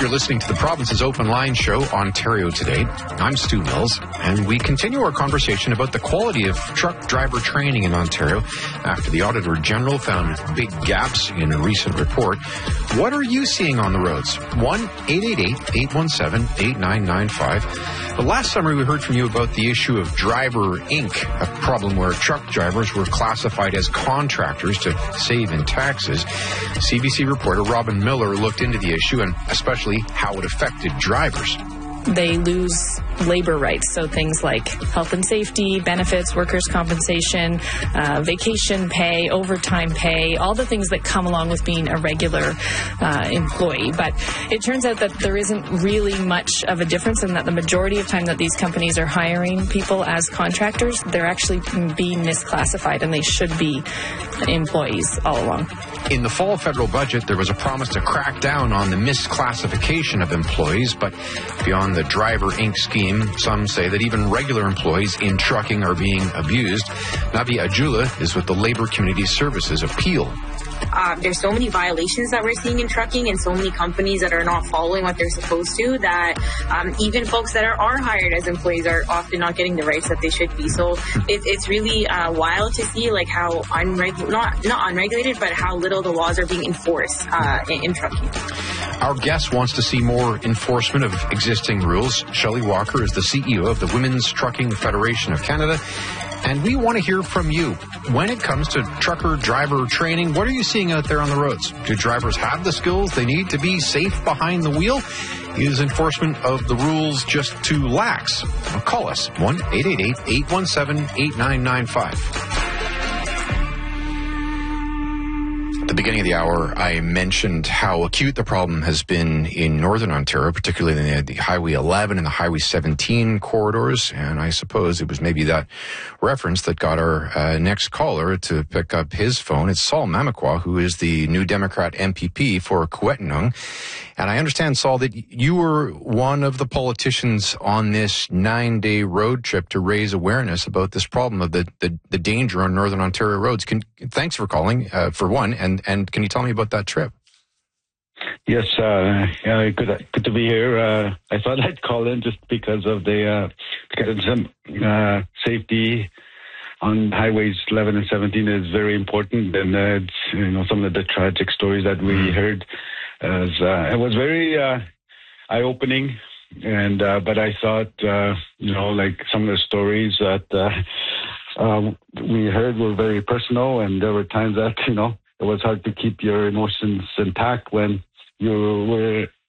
You're listening to the Province's Open Line Show, Ontario Today. I'm Stu Mills, and we continue our conversation about the quality of truck driver training in Ontario after the Auditor General found big gaps in a recent report. What are you seeing on the roads? 1-888-817-8995. But last summer, we heard from you about the issue of Driver Inc., a problem where truck drivers were classified as contractors to save in taxes. CBC reporter Robin Miller looked into the issue and especially how it affected drivers. They lose labor rights, so things like health and safety, benefits, workers' compensation, vacation pay, overtime pay, all the things that come along with being a regular employee. But it turns out that there isn't really much of a difference, and that the majority of time that these companies are hiring people as contractors, they're actually being misclassified, and they should be employees all along. In the fall federal budget, there was a promise to crack down on the misclassification of employees, but beyond the Driver Inc. scheme, some say that even regular employees in trucking are being abused. Nabi Ajula is with the Labour Community Services Appeal. There's so many violations that we're seeing in trucking and so many companies that are not following what they're supposed to that even folks that are hired as employees are often not getting the rights that they should be. So it's really wild to see like how not unregulated, but how little the laws are being enforced in trucking. Our guest wants to see more enforcement of existing rules. Shelley Walker is the CEO of the Women's Trucking Federation of Canada. And we want to hear from you. When it comes to trucker driver training, what are you seeing out there on the roads? Do drivers have the skills they need to be safe behind the wheel? Is enforcement of the rules just too lax? Well, call us, 1-888-817-8995. At the beginning of the hour, I mentioned how acute the problem has been in Northern Ontario, particularly in the Highway 11 and the Highway 17 corridors. And I suppose it was maybe that reference that got our next caller to pick up his phone. It's Saul Mamakwa, who is the New Democrat MPP for Kiiwetinoong. And I understand, Saul, that you were one of the politicians on this 9-day road trip to raise awareness about this problem of the danger on Northern Ontario roads. Thanks for calling, for one, and can you tell me about that trip? Yes, good to be here. I thought I'd call in just because of some safety on highways 11 and 17 is very important, and it's some of the tragic stories that we heard. It was very eye-opening, and but I thought like some of the stories that we heard were very personal, and there were times that it was hard to keep your emotions intact when you were